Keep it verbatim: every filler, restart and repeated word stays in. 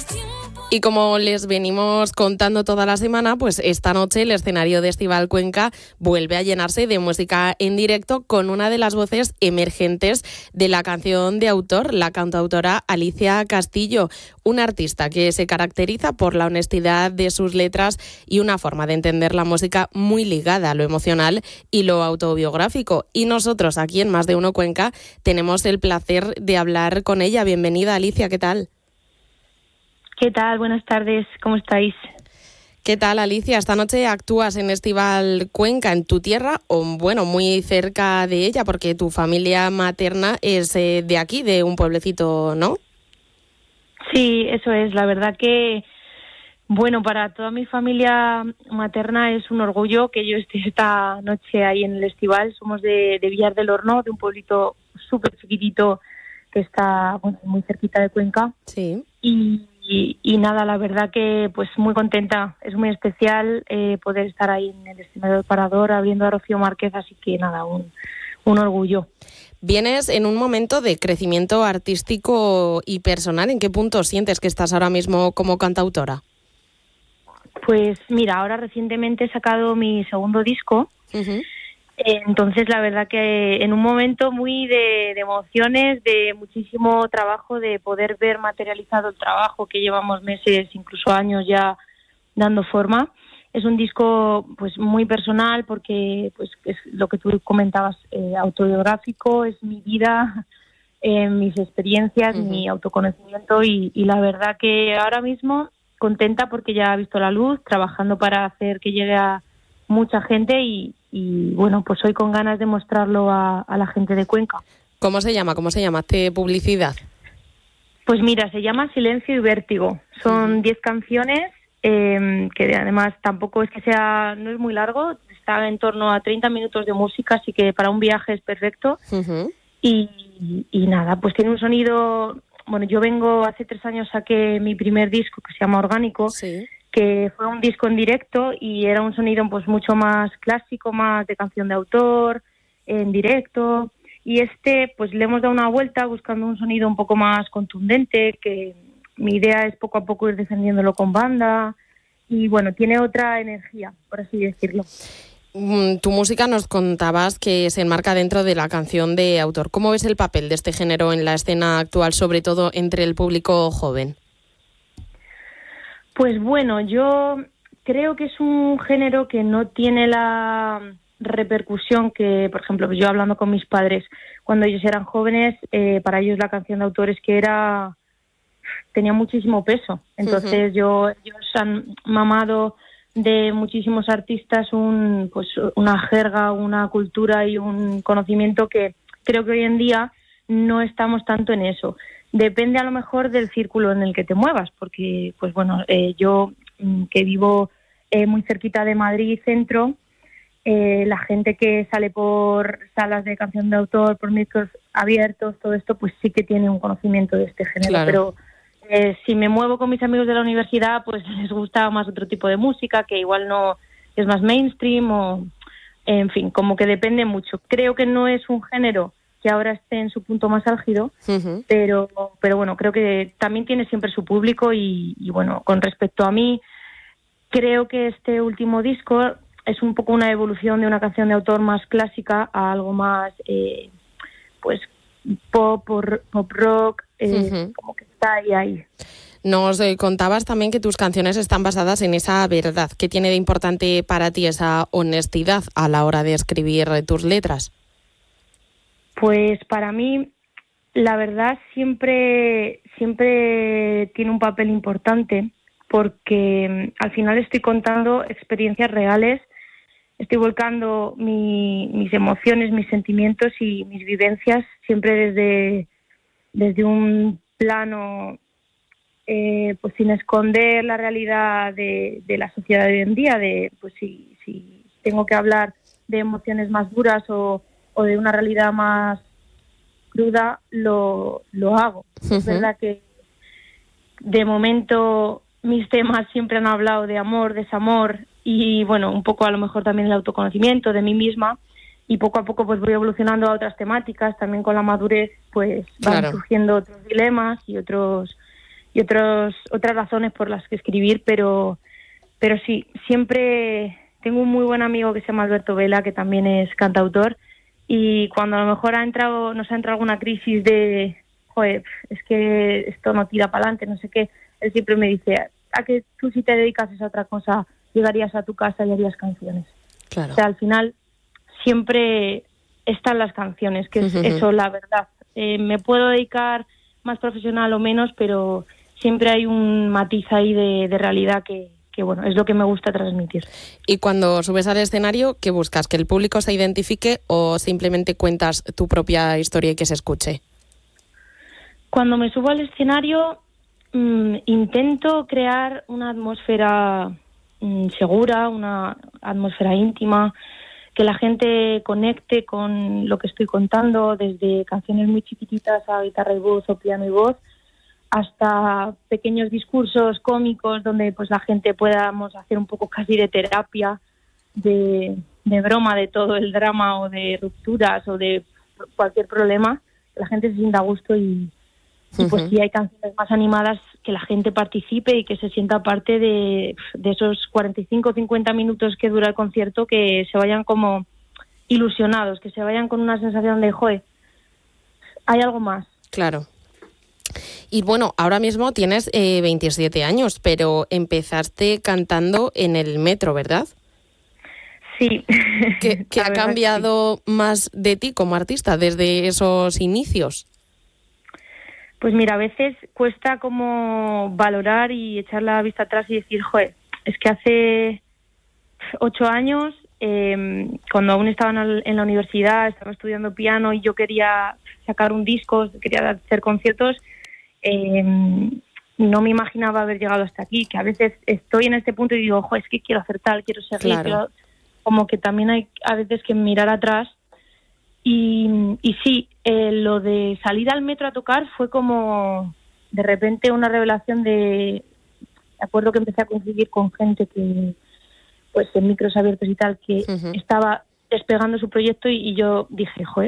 Y como les venimos contando toda la semana, pues esta noche el escenario de Estival Cuenca vuelve a llenarse de música en directo con una de las voces emergentes de la canción de autor, la cantautora Alicia Castillo, una artista que se caracteriza por la honestidad de sus letras y una forma de entender la música muy ligada a lo emocional y lo autobiográfico. Y nosotros aquí en Más de Uno Cuenca tenemos el placer de hablar con ella. Bienvenida, Alicia, ¿qué tal? ¿Qué tal? Buenas tardes, ¿cómo estáis? ¿Qué tal, Alicia? Esta noche actúas en Estival Cuenca, en tu tierra, o bueno, muy cerca de ella, porque tu familia materna es eh, de aquí, de un pueblecito, ¿no? Sí, eso es. La verdad que, bueno, para toda mi familia materna es un orgullo que yo esté esta noche ahí en el Estival. Somos de, de Villar del Horno, de un pueblito súper chiquitito que está, bueno, muy cerquita de Cuenca. Sí. Y Y, y nada, la verdad que pues muy contenta, es muy especial eh, poder estar ahí en el escenario del Parador abriendo a Rocío Márquez, así que nada, un, un orgullo. Vienes en un momento de crecimiento artístico y personal. ¿En qué punto sientes que estás ahora mismo como cantautora? Pues mira, ahora recientemente he sacado mi segundo disco. Uh-huh. Entonces, la verdad que en un momento muy de, de emociones, de muchísimo trabajo, de poder ver materializado el trabajo que llevamos meses, incluso años ya dando forma. Es un disco pues muy personal porque pues es lo que tú comentabas, eh, autobiográfico, es mi vida, eh, mis experiencias, uh-huh. mi autoconocimiento y, y la verdad que ahora mismo contenta porque ya ha visto la luz, trabajando para hacer que llegue a mucha gente y Y bueno, pues hoy con ganas de mostrarlo a, a la gente de Cuenca. ¿Cómo se llama? ¿Cómo se llama este publicidad? Pues mira, se llama Silencio y Vértigo. Son diez uh-huh. canciones, eh, que además tampoco es que sea, no es muy largo, está en torno a treinta minutos de música, así que para un viaje es perfecto. Uh-huh. Y, y nada, pues tiene un sonido, bueno, yo vengo, hace tres años saqué mi primer disco que se llama Orgánico. Sí. Que fue un disco en directo y era un sonido pues mucho más clásico, más de canción de autor, en directo. Y este pues le hemos dado una vuelta buscando un sonido un poco más contundente, que mi idea es poco a poco ir defendiéndolo con banda y bueno, tiene otra energía, por así decirlo. Tu música nos contabas que se enmarca dentro de la canción de autor. ¿Cómo ves el papel de este género en la escena actual, sobre todo entre el público joven? Pues bueno, yo creo que es un género que no tiene la repercusión que, por ejemplo, yo hablando con mis padres, cuando ellos eran jóvenes, eh, para ellos la canción de autor es que era, tenía muchísimo peso. Entonces uh-huh. yo, ellos han mamado de muchísimos artistas un, pues, una jerga, una cultura y un conocimiento que creo que hoy en día no estamos tanto en eso. Depende a lo mejor del círculo en el que te muevas, porque pues bueno, eh, yo que vivo eh, muy cerquita de Madrid centro, eh, la gente que sale por salas de canción de autor, por micros abiertos, todo esto, pues sí que tiene un conocimiento de este género. Claro. Pero eh, si me muevo con mis amigos de la universidad, pues les gusta más otro tipo de música, que igual no es más mainstream o, en fin, como que depende mucho. Creo que no es un género que ahora esté en su punto más álgido, uh-huh. pero pero bueno, creo que también tiene siempre su público y, y bueno, con respecto a mí, creo que este último disco es un poco una evolución de una canción de autor más clásica a algo más, eh, pues, pop, pop rock, eh, uh-huh. como que está ahí, ahí. Nos eh, contabas también que tus canciones están basadas en esa verdad. ¿Qué tiene de importante para ti esa honestidad a la hora de escribir tus letras? Pues para mí, la verdad siempre, siempre tiene un papel importante porque al final estoy contando experiencias reales, estoy volcando mi, mis emociones, mis sentimientos y mis vivencias siempre desde, desde un plano, eh, pues sin esconder la realidad de, de la sociedad de hoy en día, de pues si, si tengo que hablar de emociones más duras o o de una realidad más cruda, lo, lo hago. Uh-huh. Es verdad que de momento mis temas siempre han hablado de amor, desamor y bueno, un poco a lo mejor también el autoconocimiento de mí misma y poco a poco pues voy evolucionando a otras temáticas, también con la madurez pues van claro. surgiendo otros dilemas y otros y otros otras razones por las que escribir, pero pero sí, siempre tengo un muy buen amigo que se llama Alberto Vela, que también es cantautor, y cuando a lo mejor ha entrado nos ha entrado alguna crisis de, joder, es que esto no tira para adelante, no sé qué, él siempre me dice, a que tú si te dedicases a otra cosa, llegarías a tu casa y harías canciones. Claro. O sea, al final siempre están las canciones, que es eso, la verdad. Eh, me puedo dedicar más profesional o menos, pero siempre hay un matiz ahí de, de realidad que, que, bueno, es lo que me gusta transmitir. Y cuando subes al escenario, ¿qué buscas? ¿Que el público se identifique o simplemente cuentas tu propia historia y que se escuche? Cuando me subo al escenario, mmm, intento crear una atmósfera mmm, segura, una atmósfera íntima, que la gente conecte con lo que estoy contando, desde canciones muy chiquititas a guitarra y voz o piano y voz, hasta pequeños discursos cómicos donde pues la gente podamos hacer un poco casi de terapia, de, de broma de todo el drama o de rupturas o de cualquier problema, que la gente se sienta a gusto y, y pues si hay canciones más animadas, que la gente participe y que se sienta parte de, de esos cuarenta y cinco o cincuenta minutos que dura el concierto, que se vayan como ilusionados, que se vayan con una sensación de, joder, hay algo más. Claro. Y bueno, ahora mismo tienes eh, veintisiete años, pero empezaste cantando en el metro, ¿verdad? Sí. ¿Qué, qué ha cambiado sí. más de ti como artista desde esos inicios? Pues mira, a veces cuesta como valorar y echar la vista atrás y decir, joder, es que hace ocho años, eh, cuando aún estaba en la universidad, estaba estudiando piano y yo quería sacar un disco, quería hacer conciertos, eh, no me imaginaba haber llegado hasta aquí, que a veces estoy en este punto y digo, joder, es que quiero hacer tal, quiero seguir, claro. quiero... como que también hay a veces que mirar atrás. Y, y sí, eh, lo de salir al metro a tocar fue como de repente una revelación de... Me acuerdo que empecé a coincidir con gente que, pues en micros abiertos y tal, que uh-huh. estaba despegando su proyecto y, y yo dije, joder,